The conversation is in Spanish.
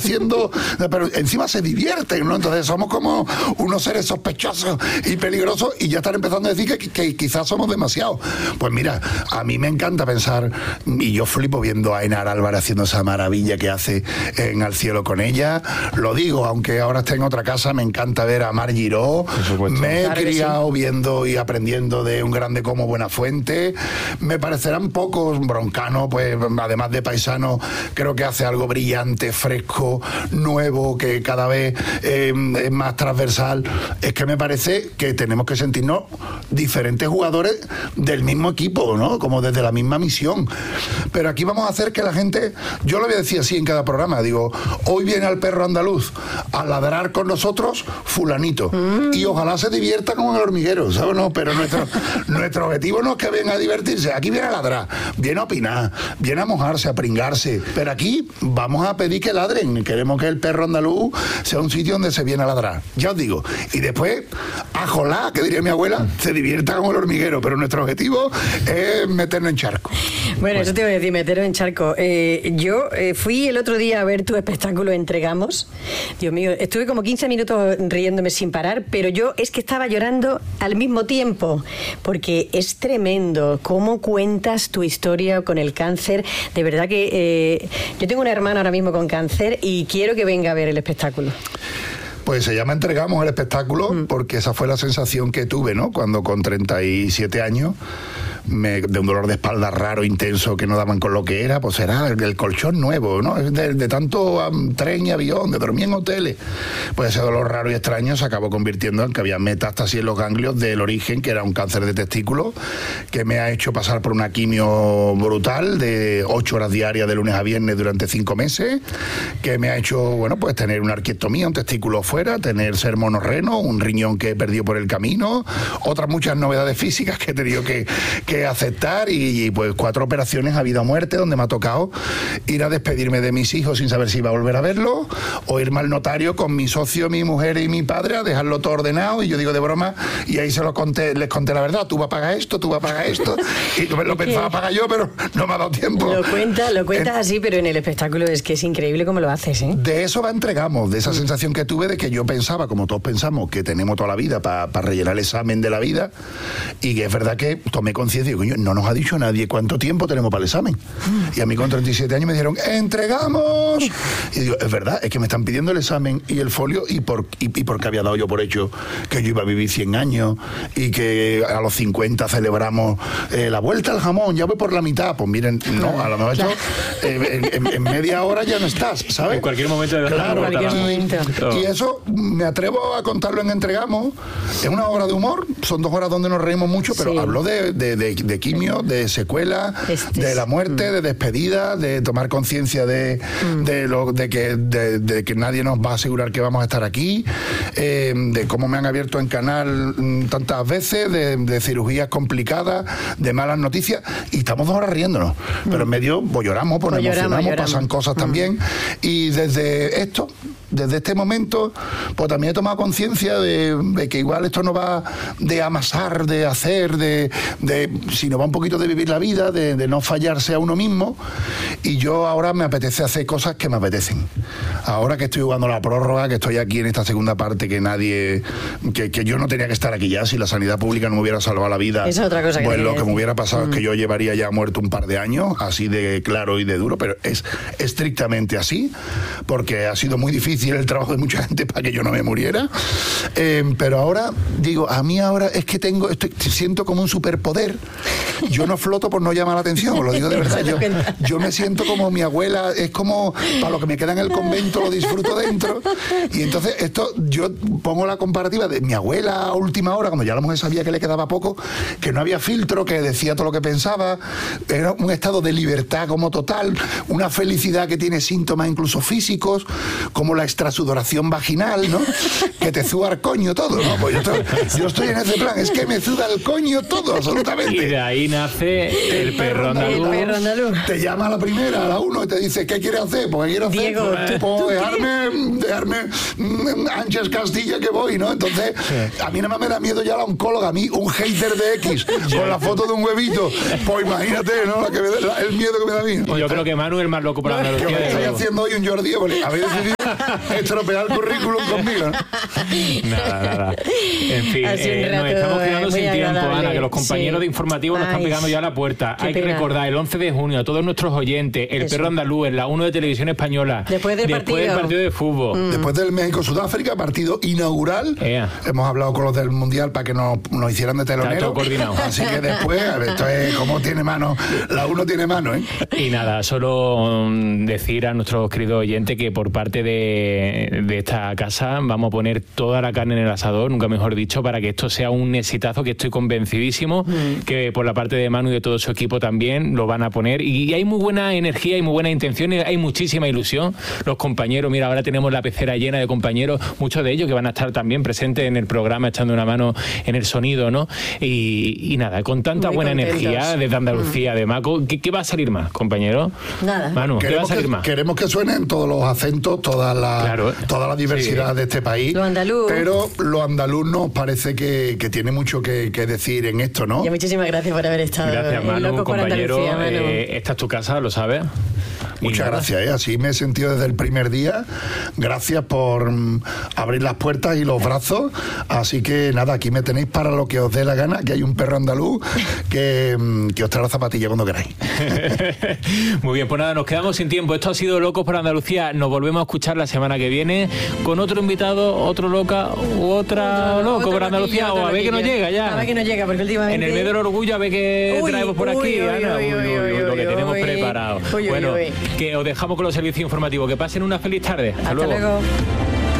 haciendo, pero encima se divierten, ¿no? Entonces somos como unos seres sospechosos y peligrosos y ya están empezando a decir que quizás somos demasiados. Pues mira, a mí me encanta pensar, y yo flipo viendo a Ainara Álvarez haciendo esa maravilla que hace en Al cielo con ella. Lo digo, aunque ahora esté en otra casa, me encanta ver a Mar Giró. Me he criado viendo y aprendiendo de un grande como Buenafuente. Me parecerán pocos. Broncano, pues además de paisano, creo que hace algo brillante, fresco, nuevo, que cada vez es más transversal. Es que me parece que tenemos que sentirnos diferentes jugadores del mismo equipo, ¿no? Como desde la misma misión. Pero aquí vamos a hacer que la gente, yo lo voy a decir así en cada programa, digo, hoy viene al perro andaluz a ladrar con nosotros fulanito, y ojalá se divierta con el hormiguero, ¿sabes? No, pero nuestro objetivo no es que venga a divertirse, aquí viene a ladrar, viene a opinar, viene a mojarse, a pringarse, pero aquí vamos a pedir que ladren, queremos que el perro andaluz sea un sitio donde se viene a ladrar, ya os digo, y después, ajolá, que diría mi abuela, se divierta con el hormiguero, pero nuestro objetivo es meternos en charco. Bueno, eso te iba a decir, meternos en charco. Yo fui el otro día a ver tu espectáculo Entregamos. Dios mío, estuve como 15 minutos riéndome sin parar, pero yo es que estaba llorando al mismo tiempo, porque es tremendo cómo cuentas tu historia con el cáncer. De verdad que yo tengo una hermana ahora mismo con cáncer y quiero que venga a ver el espectáculo. Pues se llama Entregamos el espectáculo, porque esa fue la sensación que tuve, ¿no? Cuando con 37 años, de un dolor de espalda raro, intenso, que no daban con lo que era, pues era el colchón nuevo, ¿no? De tanto tren y avión, de dormir en hoteles. Pues ese dolor raro y extraño se acabó convirtiendo en que había metástasis en los ganglios del origen, que era un cáncer de testículo, que me ha hecho pasar por una quimio brutal de 8 horas diarias de lunes a viernes durante 5 meses, que me ha hecho, bueno, pues tener una arquectomía, un testículo fuera, ser monorreno, un riñón que he perdido por el camino, otras muchas novedades físicas que he tenido que aceptar y pues 4 operaciones a vida o muerte, donde me ha tocado ir a despedirme de mis hijos sin saber si iba a volver a verlo, o irme al notario con mi socio, mi mujer y mi padre a dejarlo todo ordenado, y yo digo de broma, y ahí les conté la verdad, tú vas a pagar esto, y lo pensaba pagar yo, pero no me ha dado tiempo. Lo cuentas así, pero en el espectáculo es que es increíble cómo lo haces, ¿eh? De eso Entregamos, de esa sensación que tuve de que yo pensaba, como todos pensamos, que tenemos toda la vida para rellenar el examen de la vida, y que es verdad que tomé conciencia y digo, coño, no nos ha dicho nadie cuánto tiempo tenemos para el examen. Y a mí con 37 años me dijeron, ¡entregamos! Y digo, es verdad, es que me están pidiendo el examen y el folio, y porque había dado yo por hecho que yo iba a vivir 100 años y que a los 50 celebramos la vuelta al jamón, ya voy por la mitad. Pues miren, no, a lo mejor eso, en media hora ya no estás, ¿sabes? En cualquier momento. Claro, en cualquier momento. Y eso me atrevo a contarlo en Entregamos. Es una obra de humor, son 2 horas donde nos reímos mucho, pero sí. Hablo de quimio, de secuela, de la muerte, de despedida, de tomar conciencia de que nadie nos va a asegurar que vamos a estar aquí, de cómo me han abierto en canal tantas veces, de cirugías complicadas, de malas noticias, y estamos 2 horas riéndonos, pero en medio pues lloramos, nos emocionamos, pasan cosas también, y desde este momento, pues también he tomado conciencia de que igual esto no va de amasar, de hacer, sino va un poquito de vivir la vida, de no fallarse a uno mismo, y yo ahora me apetece hacer cosas que me apetecen. Ahora que estoy jugando la prórroga, que estoy aquí en esta segunda parte, que yo no tenía que estar aquí ya, si la sanidad pública no me hubiera salvado la vida, esa es otra cosa pues lo que me hubiera pasado es que yo llevaría ya muerto un par de años, así de claro y de duro, pero es estrictamente así, porque ha sido muy difícil el trabajo de mucha gente para que yo no me muriera, pero ahora digo, a mí ahora es que siento como un superpoder. Yo no floto por no llamar la atención, os lo digo de verdad. Yo me siento como mi abuela, es como para lo que me queda en el convento lo disfruto dentro, y entonces esto yo pongo la comparativa de mi abuela a última hora, como ya la mujer sabía que le quedaba poco, que no había filtro, que decía todo lo que pensaba, era un estado de libertad como total, una felicidad que tiene síntomas incluso físicos, como la extra sudoración vaginal, ¿no? Que te suda el coño todo, ¿no? Pues yo estoy en ese plan, es que me suda el coño todo, absolutamente. Y de ahí nace el perro andaluz. El perro andaluz. Te llama a la primera, a la 1 y te dice, ¿qué quieres hacer? Pues, ¿qué quiero hacer? Diego, Pues dejarme Ángel Castilla que voy, ¿no? Entonces, a mí nada más me da miedo ya la oncóloga, a mí un hater de X con la foto de un huevito, pues imagínate, ¿no? El miedo que me da a mí. Yo creo que Manu es el más loco por Andalucía. Yo estoy haciendo hoy un Jordi, porque habéis decidido estropear el currículum conmigo, ¿no? Nada. En fin, nos estamos quedando sin tiempo, Ana, que los compañeros de informativo nos están pegando ya a la puerta. Hay que recordar, el 11 de junio, a todos nuestros oyentes, el perro andaluz en la 1 de Televisión Española. Después del partido de fútbol. Después del México-Sudáfrica, partido inaugural. Hemos hablado con los del Mundial para que nos hicieran de telonero. Está todo coordinado. Así que después, esto es como tiene mano, la 1 tiene mano, ¿eh? Y nada, solo decir a nuestros queridos oyentes que por parte de esta casa vamos a poner toda la carne en el asador, nunca mejor dicho, para que esto sea un exitazo, que estoy convencidísimo que por la parte de Manu y de todo su equipo también lo van a poner. Y hay muy buena energía, hay muy buenas intenciones, hay muchísima ilusión. Los compañeros, mira, ahora tenemos la pecera llena de compañeros, muchos de ellos que van a estar también presentes en el programa, echando una mano en el sonido, ¿no? Y nada, con tanta muy buena energía desde Andalucía, de Maco, ¿qué va a salir más, compañero? Nada. Manu, ¿qué va a salir más? Queremos que suenen todos los acentos, toda la diversidad de este país. Lo andaluz. Pero lo andaluz nos parece que tiene mucho que decir en esto, ¿no? Y muchísimas gracias por haber estado. Gracias, Manu, compañero. Esta es tu casa, lo sabes. Muchas gracias, así me he sentido desde el primer día. Gracias por abrir las puertas y los brazos. Así que nada, aquí me tenéis para lo que os dé la gana, que hay un perro andaluz que os trae la zapatilla cuando queráis. Muy bien, pues nada, nos quedamos sin tiempo. Esto ha sido Locos por Andalucía. Nos volvemos a escuchar la semana que viene con otro invitado, otro loca u otra loco por Andalucía. O a ver que nos llega ya. A ver que nos llega, porque últimamente... En el mes del orgullo, a ver qué traemos por aquí, Ana. Lo que tenemos preparado. Bueno, que os dejamos con los servicios informativos. Que pasen una feliz tarde. Hasta luego.